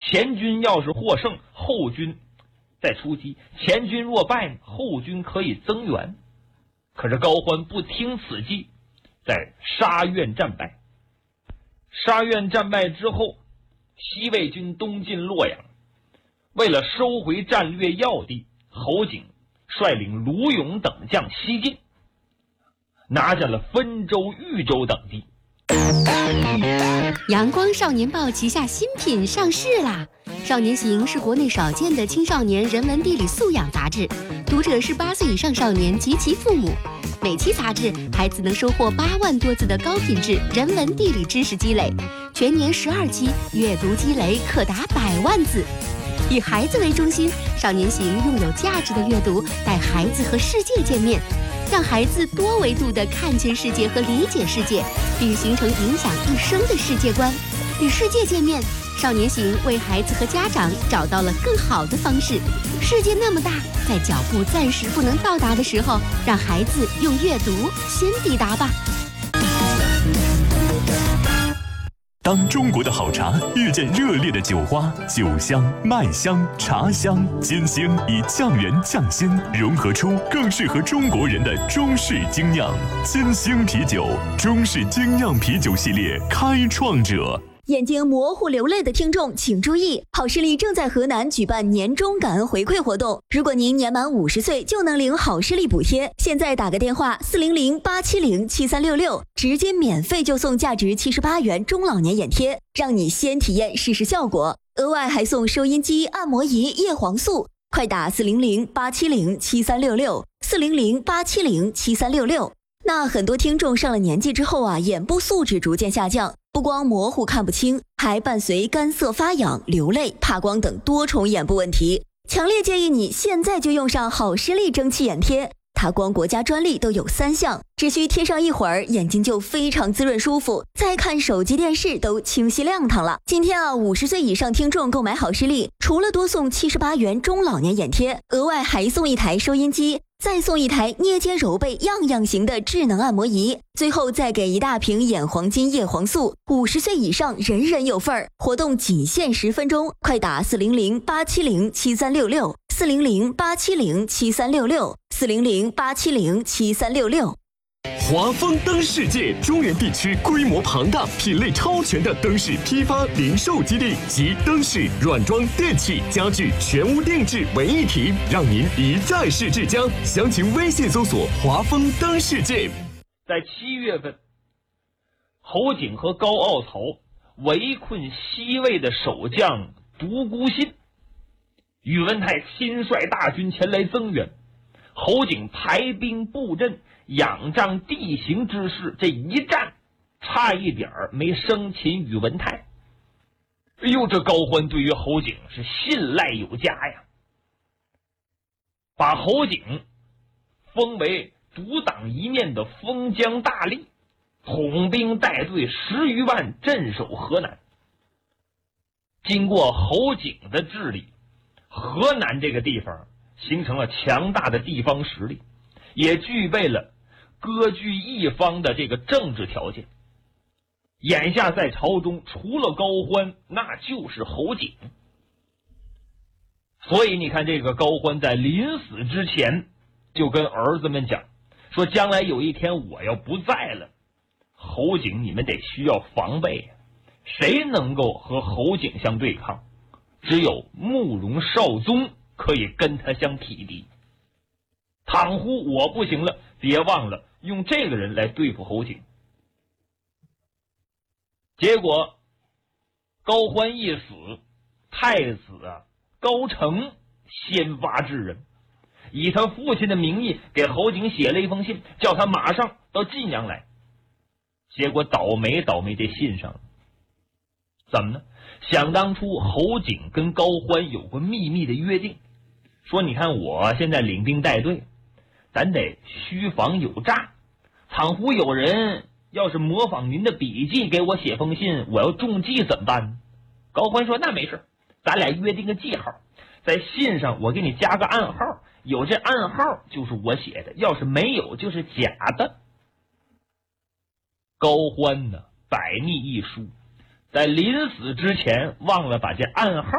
前军要是获胜，后军再出击；前军若败，后军可以增援。可是高欢不听此计，在沙苑战败。沙苑战败之后，西魏军东进洛阳，为了收回战略要地，侯景率领卢勇等将西进，拿下了分州、豫州等地。 阳光少年报旗下新品上市啦！少年行是国内少见的青少年人文地理素养杂志，读者是8岁以上少年及其父母。每期杂志，孩子能收获8万多字的高品质人文地理知识积累，全年12期，阅读积累可达100万字。以孩子为中心，少年行用有价值的阅读带孩子和世界见面，让孩子多维度地看见世界和理解世界，并形成影响一生的世界观。与世界见面，少年行为孩子和家长找到了更好的方式。世界那么大，在脚步暂时不能到达的时候，让孩子用阅读先抵达吧。 当中国的好茶遇见热烈的酒花，酒香、麦香、茶香、金星以酱园酱鲜融合出更适合中国人的中式精酿。金星啤酒，中式精酿啤酒系列开创者。 眼睛模糊流泪的听众请注意，好视力正在河南举办年终感恩回馈活动，如果您年满50岁就能领好视力补贴。现在打个电话400-870-7366，直接免费就送价值78元中老年眼贴，让你先体验试试效果，额外还送收音机、按摩仪、叶黄素。快打400-870-7366 400-870-7366。那很多听众上了年纪之后啊，眼部素质逐渐下降，不光模糊看不清，还伴随干涩发痒、流泪、怕光等多重眼部问题。强烈建议你现在就用上好视力蒸汽眼贴，它光国家专利都有3项，只需贴上一会儿，眼睛就非常滋润舒服，再看手机电视都清晰亮堂了。今天啊，50岁以上听众购买好视力，除了多送78元中老年眼贴，额外还送一台收音机，再送一台捏肩揉背样样行的智能按摩仪，最后再给一大瓶眼黄金叶黄素，50岁以上人人有份儿。活动仅限10分钟，快打400-870-7366 400-870-7366 400-870-7366。 华丰灯世界中原地区规模庞大、品类超全的灯饰批发零售基地，集灯饰、软装、电器、家具全屋定制为一体，让您一站式至江。详情微信搜索华丰灯世界。 在7月份，侯景和高傲曹围困西魏的守将独孤信，宇文泰亲率大军前来增援，侯景排兵布阵，仰仗地形之势，这一战差一点没生擒宇文泰。哎呦，这高欢对于侯景是信赖有加呀，把侯景封为独当一面的封疆大吏，统兵带队10余万镇守河南。经过侯景的治理，河南这个地方形成了强大的地方实力，也具备了割据一方的这个政治条件。眼下在朝中除了高欢，那就是侯景。所以你看，这个高欢在临死之前就跟儿子们讲，说将来有一天我要不在了，侯景你们得需要防备，谁能够和侯景相对抗？只有慕容绍宗可以跟他相匹敌。倘乎我不行了，别忘了用这个人来对付侯景。结果高欢一死，太子高澄先发制人，以他父亲的名义给侯景写了一封信，叫他马上到晋阳来。结果倒霉这信上怎么呢？想当初侯景跟高欢有过秘密的约定，说你看我现在领兵带队，咱得虚防有诈，倘乎有人要是模仿您的笔记给我写封信，我要中计怎么办呢？高欢说那没事，咱俩约定个记号，在信上我给你加个暗号，有这暗号就是我写的，要是没有就是假的。高欢呢，百密一疏，在临死之前忘了把这暗号